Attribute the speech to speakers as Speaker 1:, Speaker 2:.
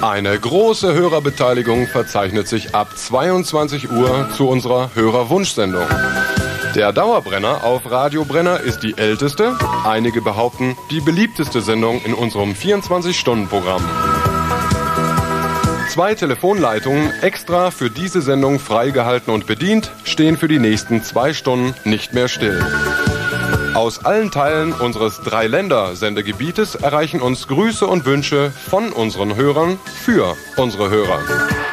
Speaker 1: Eine große Hörerbeteiligung verzeichnet sich ab 22 Uhr zu unserer Hörerwunschsendung. Der Dauerbrenner auf Radio Brenner ist die älteste, einige behaupten die beliebteste Sendung in unserem 24-Stunden-Programm. 2 Telefonleitungen extra für diese Sendung freigehalten und bedient, stehen für die nächsten 2 Stunden nicht mehr still. Aus allen Teilen unseres 3-Länder-Sendegebietes erreichen uns Grüße und Wünsche von unseren Hörern für unsere Hörer.